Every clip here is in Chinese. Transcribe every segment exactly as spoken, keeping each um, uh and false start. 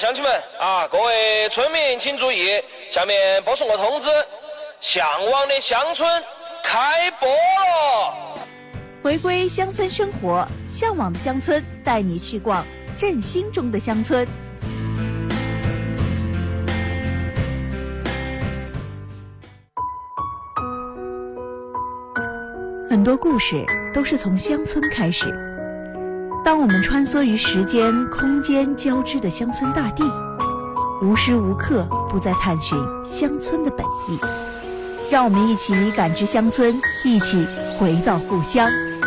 乡亲们啊，各位村民请注意，下面播送个通知，向往的乡村开播了。 回归乡村生活，向往的乡村带你去逛振兴中的乡村。很多故事都是从乡村开始。当我们穿梭于时间、空间交织的乡村大地，无时无刻不在探寻乡村的本意。让我们一起感知乡村，一起回到故乡。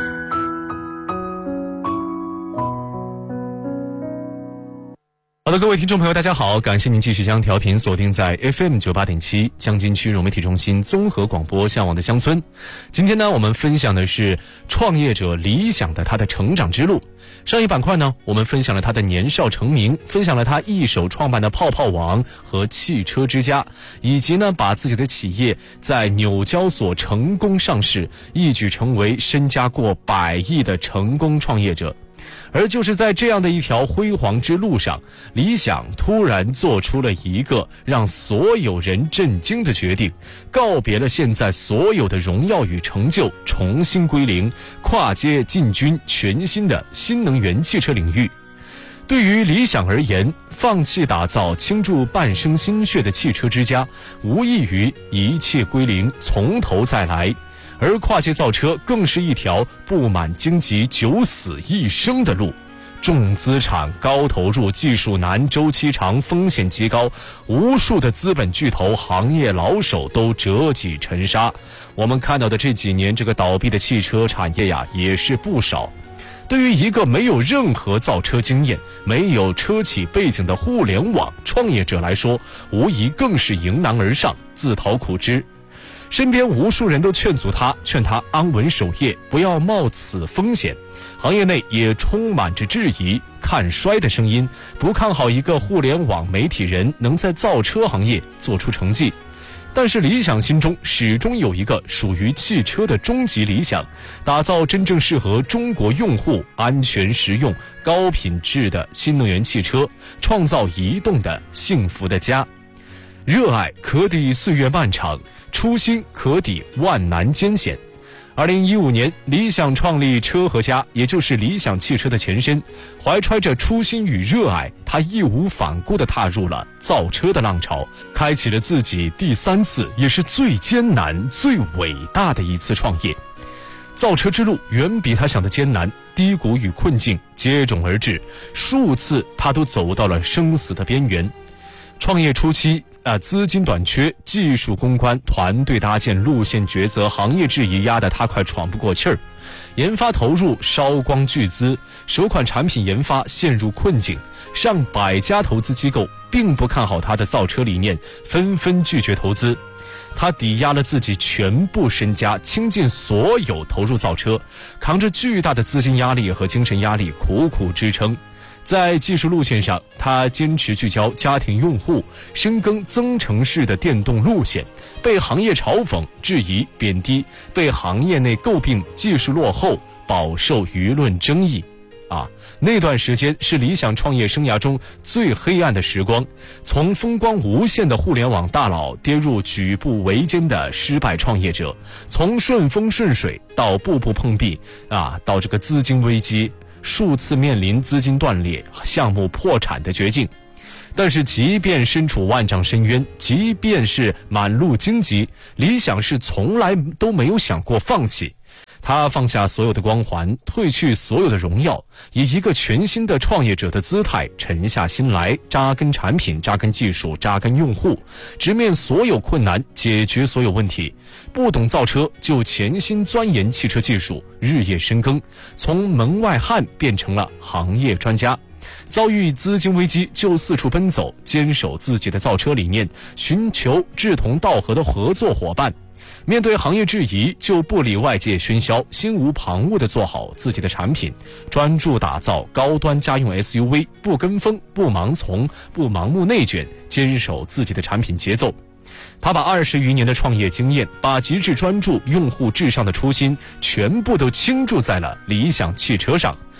好的，各位听众朋友大家好，感谢您继续将调频锁定在 F M 九十八点七 江津区融媒体中心综合广播向往的乡村。今天呢，我们分享的是创业者理想的他的成长之路。上一板块呢，我们分享了他的年少成名，分享了他一手创办的泡泡网和汽车之家，以及呢把自己的企业在纽交所成功上市，一举成为身家过百亿的成功创业者。而就是在这样的一条辉煌之路上，理想突然做出了一个让所有人震惊的决定，告别了现在所有的荣耀与成就，重新归零，跨界进军全新的新能源汽车领域。对于理想而言，放弃打造倾注半生心血的汽车之家，无异于一切归零，从头再来。而跨界造车更是一条布满荆棘、九死一生的路，重资产、高投入、技术难、周期长、风险极高，无数的资本巨头、行业老手都折戟沉沙。我们看到的这几年这个倒闭的汽车产业呀，也是不少。对于一个没有任何造车经验、没有车企背景的互联网创业者来说，无疑更是迎难而上，自讨苦吃。身边无数人都劝阻他，劝他安稳守业，不要冒此风险。行业内也充满着质疑、看衰的声音，不看好一个互联网媒体人能在造车行业做出成绩。但是理想心中始终有一个属于汽车的终极理想，打造真正适合中国用户、安全实用、高品质的新能源汽车，创造移动的幸福的家。热爱可抵岁月漫长，初心可抵万难艰险。二零一五年，理想创立车和家，也就是理想汽车的前身。怀揣着初心与热爱，他义无反顾地踏入了造车的浪潮，开启了自己第三次也是最艰难、最伟大的一次创业。造车之路远比他想的艰难，低谷与困境接踵而至，数次他都走到了生死的边缘。创业初期啊，资金短缺、技术攻关、团队搭建、路线抉择、行业质疑压得他快喘不过气儿，研发投入烧光巨资，首款产品研发陷入困境，上百家投资机构并不看好他的造车理念，纷纷拒绝投资。他抵押了自己全部身家，倾尽所有投入造车，扛着巨大的资金压力和精神压力，苦苦支撑。在技术路线上，他坚持聚焦家庭用户，深耕增程式的电动路线，被行业嘲讽、质疑、贬低，被行业内诟病技术落后，饱受舆论争议。啊，那段时间是理想创业生涯中最黑暗的时光，从风光无限的互联网大佬跌入举步维艰的失败创业者，从顺风顺水到步步碰壁，啊，到这个资金危机，数次面临资金断裂、项目破产的绝境。但是即便身处万丈深渊，即便是满路荆棘，理想是从来都没有想过放弃。他放下所有的光环，褪去所有的荣耀，以一个全新的创业者的姿态沉下心来，扎根产品，扎根技术，扎根用户，直面所有困难，解决所有问题。不懂造车就潜心钻研汽车技术，日夜深耕，从门外汉变成了行业专家。遭遇资金危机就四处奔走，坚守自己的造车理念，寻求志同道合的合作伙伴。面对行业质疑，就不理外界喧嚣，心无旁骛地做好自己的产品，专注打造高端家用 S U V， 不跟风，不盲从，不盲目内卷，坚守自己的产品节奏。他把二十余年的创业经验，把极致专注用户至上的初心，全部都倾注在了理想汽车上。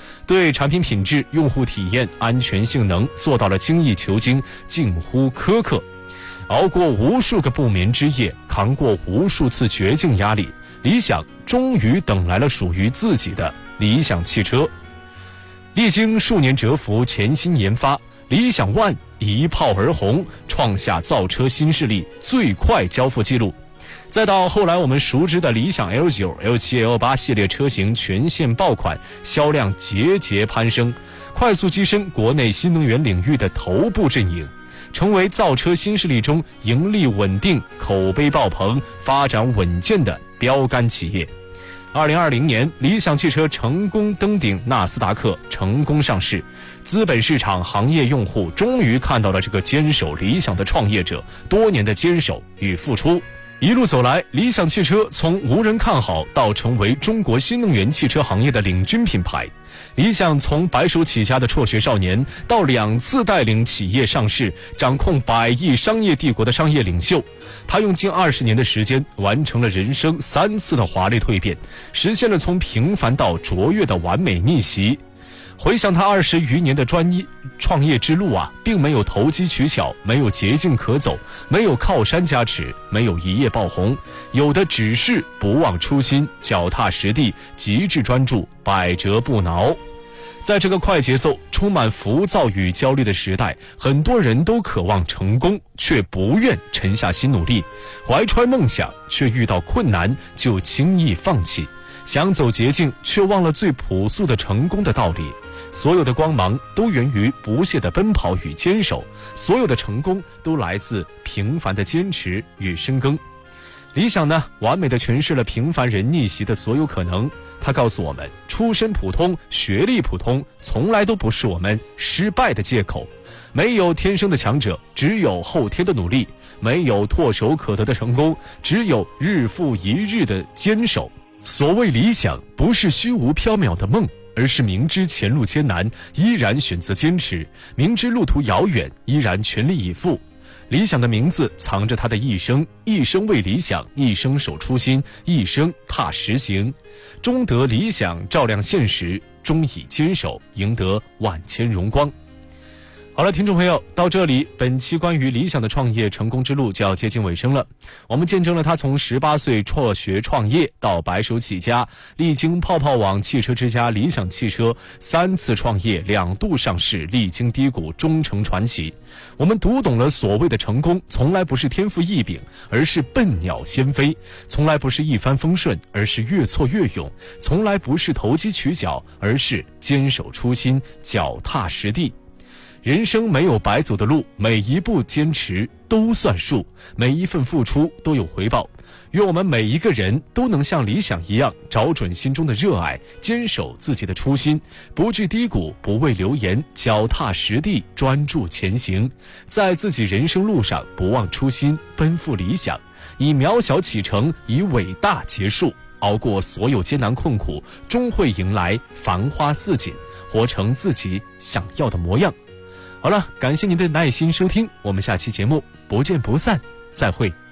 对产品品质、用户体验、安全性能做到了精益求精，近乎苛刻。熬过无数个不眠之夜，扛过无数次绝境压力，理想终于等来了属于自己的理想汽车。历经数年蛰伏，潜心研发，理想 ONE 一炮而红，创下造车新势力最快交付记录。再到后来我们熟知的理想 L 九、L 七、L 八 系列车型全线爆款，销量节节攀升，快速跻身国内新能源领域的头部阵营，成为造车新势力中盈利稳定、口碑爆棚、发展稳健的标杆企业。二零二零年，理想汽车成功登顶纳斯达克，成功上市，资本市场、行业用户终于看到了这个坚守理想的创业者多年的坚守与付出。一路走来，理想汽车从无人看好到成为中国新能源汽车行业的领军品牌。理想从白手起家的辍学少年，到两次带领企业上市、掌控百亿商业帝国的商业领袖，他用近二十年的时间，完成了人生三次的华丽蜕变，实现了从平凡到卓越的完美逆袭。回想他二十余年的专一创业之路啊，并没有投机取巧，没有捷径可走，没有靠山加持，没有一夜爆红，有的只是不忘初心，脚踏实地，极致专注，百折不挠。在这个快节奏、充满浮躁与焦虑的时代，很多人都渴望成功，却不愿沉下心努力，怀揣梦想，却遇到困难就轻易放弃，想走捷径，却忘了最朴素的成功的道理。所有的光芒都源于不懈的奔跑与坚守，所有的成功都来自平凡的坚持与深耕。理想呢，完美的诠释了平凡人逆袭的所有可能。他告诉我们，出身普通、学历普通，从来都不是我们失败的借口。没有天生的强者，只有后天的努力；没有唾手可得的成功，只有日复一日的坚守。所谓理想，不是虚无缥缈的梦，而是明知前路艰难，依然选择坚持；明知路途遥远，依然全力以赴。理想的名字藏着他的一生，一生为理想，一生守初心，一生踏实行，终得理想照亮现实，终以坚守赢得万千荣光。好了，听众朋友，到这里，本期关于理想的创业成功之路就要接近尾声了。我们见证了他从十八岁辍学创业到白手起家，历经泡泡网、汽车之家、理想汽车，三次创业，两度上市，历经低谷，终成传奇。我们读懂了所谓的成功，从来不是天赋异禀，而是笨鸟先飞；从来不是一帆风顺，而是越挫越勇；从来不是投机取巧，而是坚守初心，脚踏实地。人生没有白走的路，每一步坚持都算数，每一份付出都有回报。愿我们每一个人都能像理想一样，找准心中的热爱，坚守自己的初心，不惧低谷，不畏流言，脚踏实地，专注前行，在自己人生路上不忘初心，奔赴理想，以渺小启程，以伟大结束，熬过所有艰难困苦，终会迎来繁花似锦，活成自己想要的模样。好了，感谢您的耐心收听，我们下期节目不见不散，再会。